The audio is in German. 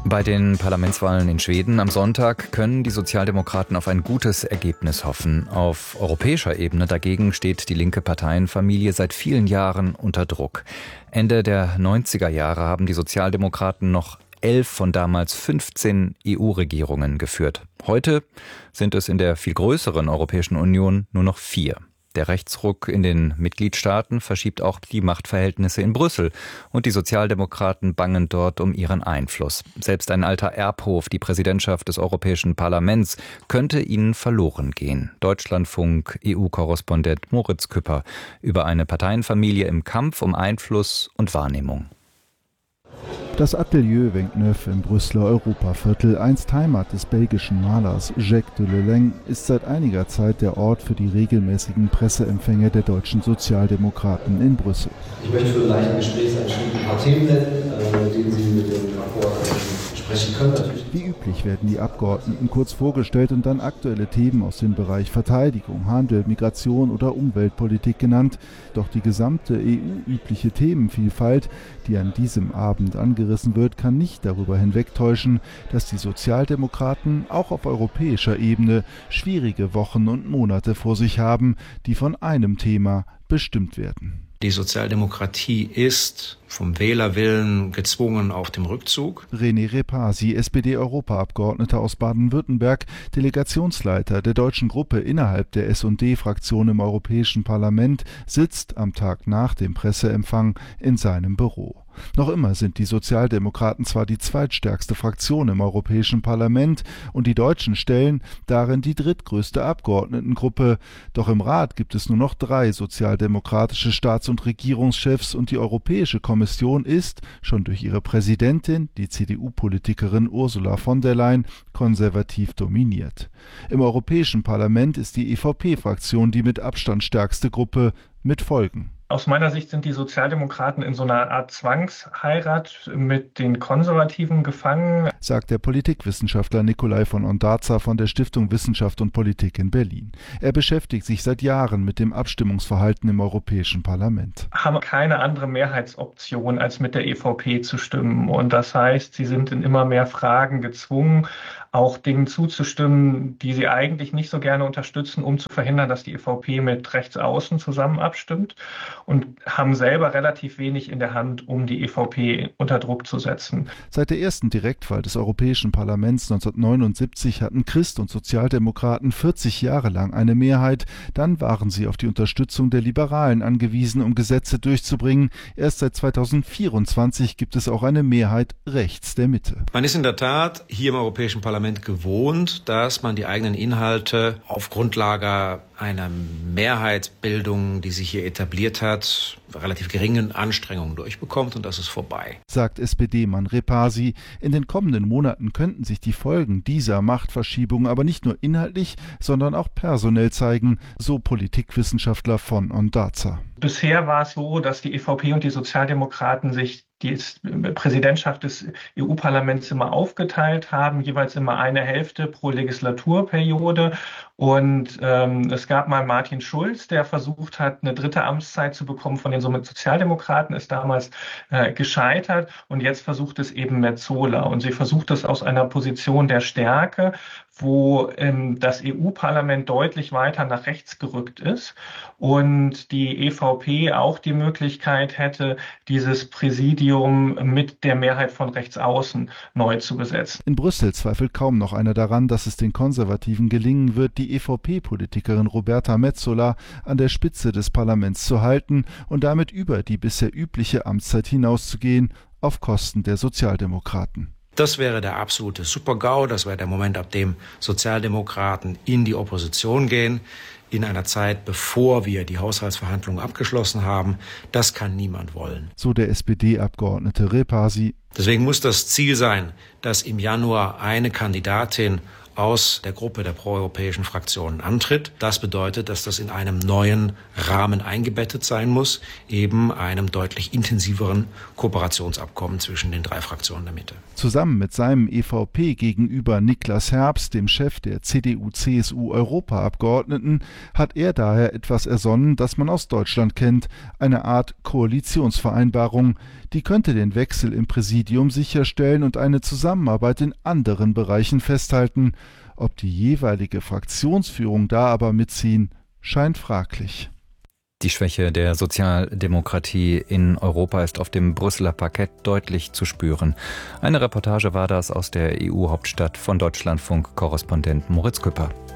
Bei den Parlamentswahlen in Schweden am Sonntag können die Sozialdemokraten auf ein gutes Ergebnis hoffen. Auf europäischer Ebene dagegen steht die linke Parteienfamilie seit vielen Jahren unter Druck. Ende der 90er Jahre haben die Sozialdemokraten noch 11 von damals 15 EU-Regierungen geführt. Heute sind es in der viel größeren Europäischen Union nur noch 4. Der Rechtsruck in den Mitgliedstaaten verschiebt auch die Machtverhältnisse in Brüssel und die Sozialdemokraten bangen dort um ihren Einfluss. Selbst ein alter Erbhof, die Präsidentschaft des Europäischen Parlaments, könnte ihnen verloren gehen. Deutschlandfunk EU-Korrespondent Moritz Küpper über eine Parteienfamilie im Kampf um Einfluss und Wahrnehmung. Das Atelier Wengneuf im Brüsseler Europaviertel, einst Heimat des belgischen Malers Jacques de Leleng, ist seit einiger Zeit der Ort für die regelmäßigen Presseempfänge der deutschen Sozialdemokraten in Brüssel. Ich möchte für einen leichten Gesprächseinstieg ein paar Themen nennen, mit denen Sie mit den Abgeordneten sprechen können. Wie üblich werden die Abgeordneten kurz vorgestellt und dann aktuelle Themen aus dem Bereich Verteidigung, Handel, Migration oder Umweltpolitik genannt. Doch die gesamte EU-übliche Themenvielfalt, die an diesem Abend angerissen wird, kann nicht darüber hinwegtäuschen, dass die Sozialdemokraten auch auf europäischer Ebene schwierige Wochen und Monate vor sich haben, die von einem Thema bestimmt werden. Die Sozialdemokratie ist vom Wählerwillen gezwungen auf dem Rückzug. René Repasi, SPD-Europaabgeordneter aus Baden-Württemberg, Delegationsleiter der deutschen Gruppe innerhalb der S&D-Fraktion im Europäischen Parlament, sitzt am Tag nach dem Presseempfang in seinem Büro. Noch immer sind die Sozialdemokraten zwar die zweitstärkste Fraktion im Europäischen Parlament und die Deutschen stellen darin die drittgrößte Abgeordnetengruppe. Doch im Rat gibt es nur noch 3 sozialdemokratische Staats- und Regierungschefs und die Europäische Kommission ist, schon durch ihre Präsidentin, die CDU-Politikerin Ursula von der Leyen, konservativ dominiert. Im Europäischen Parlament ist die EVP-Fraktion die mit Abstand stärkste Gruppe mit Folgen. Aus meiner Sicht sind die Sozialdemokraten in so einer Art Zwangsheirat mit den Konservativen gefangen, sagt der Politikwissenschaftler Nikolai von Ondarza von der Stiftung Wissenschaft und Politik in Berlin. Er beschäftigt sich seit Jahren mit dem Abstimmungsverhalten im Europäischen Parlament. Haben keine andere Mehrheitsoption, als mit der EVP zu stimmen. Und das heißt, sie sind in immer mehr Fragen gezwungen, auch Dingen zuzustimmen, die sie eigentlich nicht so gerne unterstützen, um zu verhindern, dass die EVP mit Rechtsaußen zusammen abstimmt, und haben selber relativ wenig in der Hand, um die EVP unter Druck zu setzen. Seit der ersten Direktwahl des Europäischen Parlaments 1979 hatten Christ- und Sozialdemokraten 40 Jahre lang eine Mehrheit. Dann waren sie auf die Unterstützung der Liberalen angewiesen, um Gesetze durchzubringen. Erst seit 2024 gibt es auch eine Mehrheit rechts der Mitte. Man ist in der Tat hier im Europäischen Parlament gewohnt, dass man die eigenen Inhalte auf Grundlage einer Mehrheitsbildung, die sich hier etabliert hat, relativ geringen Anstrengungen durchbekommt, und das ist vorbei. Sagt SPD-Mann Repasi. In den kommenden Monaten könnten sich die Folgen dieser Machtverschiebung aber nicht nur inhaltlich, sondern auch personell zeigen, so Politikwissenschaftler von Ondarza. Bisher war es so, dass die EVP und die Sozialdemokraten sich die Präsidentschaft des EU-Parlaments immer aufgeteilt haben, jeweils immer eine Hälfte pro Legislaturperiode. Und es gab mal Martin Schulz, der versucht hat, eine dritte Amtszeit zu bekommen von den Sozialdemokraten, ist damals gescheitert. Und jetzt versucht es eben Metsola. Und sie versucht es aus einer Position der Stärke, wo das EU-Parlament deutlich weiter nach rechts gerückt ist und die EVP auch die Möglichkeit hätte, dieses Präsidium mit der Mehrheit von Rechtsaußen neu zu besetzen. In Brüssel zweifelt kaum noch einer daran, dass es den Konservativen gelingen wird, die EVP-Politikerin Roberta Metsola an der Spitze des Parlaments zu halten und damit über die bisher übliche Amtszeit hinauszugehen, auf Kosten der Sozialdemokraten. Das wäre der absolute Super-GAU, das wäre der Moment, ab dem Sozialdemokraten in die Opposition gehen, in einer Zeit, bevor wir die Haushaltsverhandlungen abgeschlossen haben. Das kann niemand wollen. So der SPD-Abgeordnete Repasi. Deswegen muss das Ziel sein, dass im Januar eine Kandidatin aus der Gruppe der proeuropäischen Fraktionen antritt. Das bedeutet, dass das in einem neuen Rahmen eingebettet sein muss, eben einem deutlich intensiveren Kooperationsabkommen zwischen den 3 Fraktionen der Mitte. Zusammen mit seinem EVP-Gegenüber Niklas Herbst, dem Chef der CDU-CSU-Europaabgeordneten, hat er daher etwas ersonnen, das man aus Deutschland kennt, eine Art Koalitionsvereinbarung. Die könnte den Wechsel im Präsidium sicherstellen und eine Zusammenarbeit in anderen Bereichen festhalten. Ob die jeweilige Fraktionsführung da aber mitziehen, scheint fraglich. Die Schwäche der Sozialdemokratie in Europa ist auf dem Brüsseler Parkett deutlich zu spüren. Eine Reportage war das aus der EU-Hauptstadt von Deutschlandfunk-Korrespondent Moritz Küpper.